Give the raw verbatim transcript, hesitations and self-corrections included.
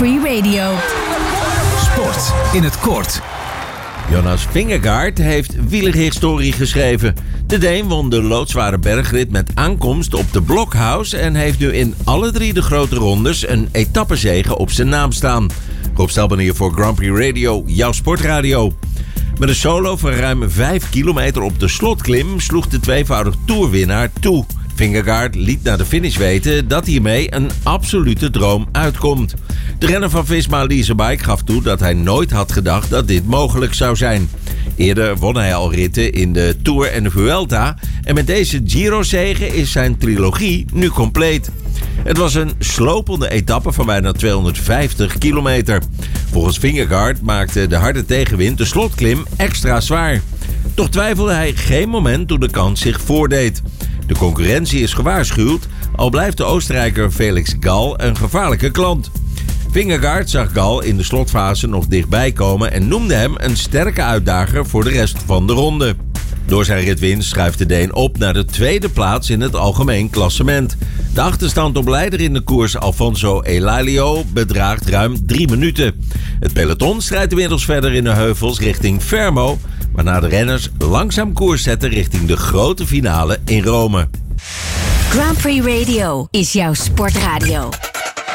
Prix Radio. Sport in het kort. Jonas Vingegaard heeft wielerhistorie geschreven. De Deen won de loodzware bergrit met aankomst op de Blockhouse en heeft nu in alle drie de grote rondes een etappezege op zijn naam staan. Rob Stelbanier voor Grand Prix Radio, jouw sportradio. Met een solo van ruim vijf kilometer op de slotklim sloeg de tweevoudig toerwinnaar toe. Vingegaard liet na de finish weten dat hiermee een absolute droom uitkomt. De renner van Visma Leasebike gaf toe dat hij nooit had gedacht dat dit mogelijk zou zijn. Eerder won hij al ritten in de Tour en de Vuelta en met deze Giro-zege is zijn trilogie nu compleet. Het was een slopende etappe van bijna tweehonderdvijftig kilometer. Volgens Vingegaard maakte de harde tegenwind de slotklim extra zwaar. Toch twijfelde hij geen moment toen de kans zich voordeed. De concurrentie is gewaarschuwd, al blijft de Oostenrijker Felix Gall een gevaarlijke klant. Vingegaard zag Gall in de slotfase nog dichtbij komen en noemde hem een sterke uitdager voor de rest van de ronde. Door zijn ritwinst schuift de Deen op naar de tweede plaats in het algemeen klassement. De achterstand op leider in de koers Alfonso Elalio bedraagt ruim drie minuten. Het peloton strijdt inmiddels verder in de heuvels richting Fermo, waarna de renners langzaam koers zetten richting de grote finale in Rome. Grand Prix Radio is jouw sportradio.